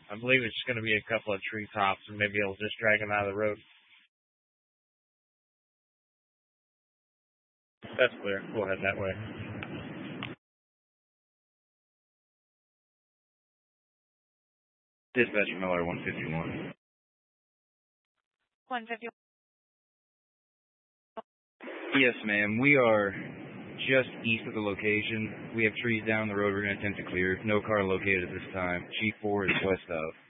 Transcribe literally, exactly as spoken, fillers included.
I believe it's going to be a couple of tree tops, and maybe it'll just drag them out of the road. That's clear. We'll head that way. Dispatch Miller one fifty-one. one fifty-one. Yes, ma'am. We are just east of the location. We have trees down the road we're going to attempt to clear. No car located at this time. G four is west of.